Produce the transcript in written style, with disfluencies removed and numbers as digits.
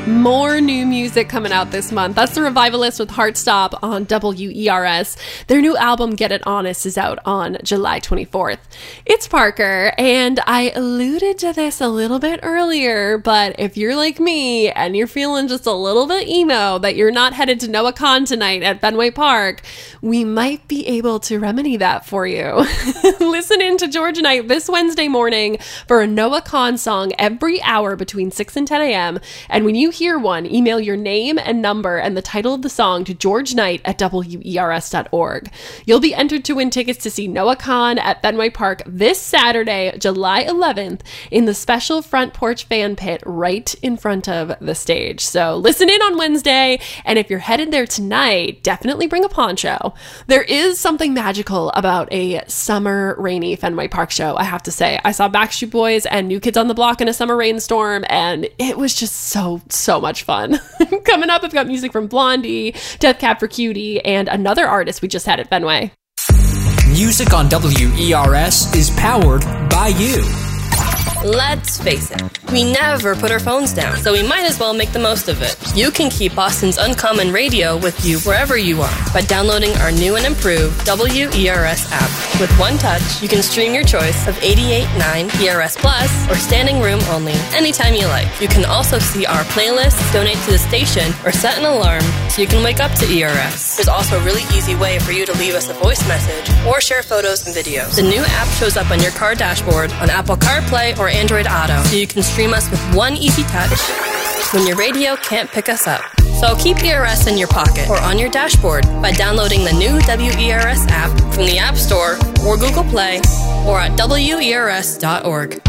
More new music coming out this month. That's the Revivalist with Heartstop on WERS. Their new album, Get It Honest, is out on July 24th. It's Parker, and I alluded to this a little bit earlier, but if you're like me and you're feeling just a little bit emo that you're not headed to NoahCon tonight at Fenway Park, we might be able to remedy that for you. Listen in to George Knight this Wednesday morning for a NoahCon song every hour between 6 and 10 a.m. And when you hear one, email your name and number and the title of the song to georgeknight@wers.org. You'll be entered to win tickets to see NoahCon at Fenway Park this Saturday, July 11th, in the special front porch fan pit right in front of the stage. So listen in on Wednesday, and if you're headed there tonight, definitely bring a poncho. There is something magical about a summer rainy Fenway Park show, I have to say. I saw Backstreet Boys and New Kids on the Block in a summer rainstorm, and it was just so much fun. Coming up, I've got music from Blondie, Death Cab for Cutie, and another artist we just had at Fenway. Music on WERS is powered by you. Let's face it, we never put our phones down, so we might as well make the most of it. You can keep Boston's Uncommon Radio with you wherever you are by downloading our new and improved WERS app. With one touch, you can stream your choice of 88.9 ERS Plus or standing room only anytime you like. You can also see our playlists, donate to the station, or set an alarm so you can wake up to ERS. There's also a really easy way for you to leave us a voice message or share photos and videos. The new app shows up on your car dashboard on Apple CarPlay or Android Auto, so you can stream us with one easy touch when your radio can't pick us up. So keep ERS in your pocket or on your dashboard by downloading the new WERS app from the App Store or Google Play or at WERS.org.